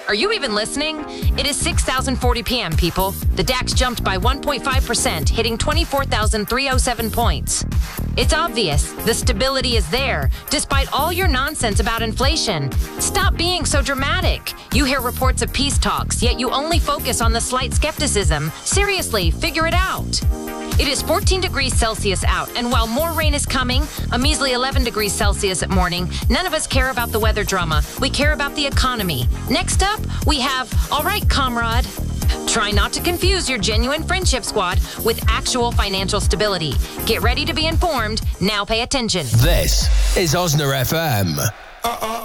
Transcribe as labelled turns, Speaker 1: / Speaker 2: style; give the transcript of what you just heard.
Speaker 1: Are you even listening? It is 6,040 p.m., people. The DAX jumped by 1.5%, hitting 24,307 points. It's obvious. The stability is there, despite all your nonsense about inflation. Stop being so dramatic. You hear reports of peace talks, yet you only focus on the slight skepticism. Seriously, figure it out. It is 14 degrees Celsius out, and while more rain is coming, a measly 11 degrees Celsius at morning, none of us care about the weather drama. We care about the economy. Next up, we have, all right, comrade. Try not to confuse your genuine friendship squad with actual financial stability. Get ready to be informed. Now pay attention.
Speaker 2: This is Osna FM.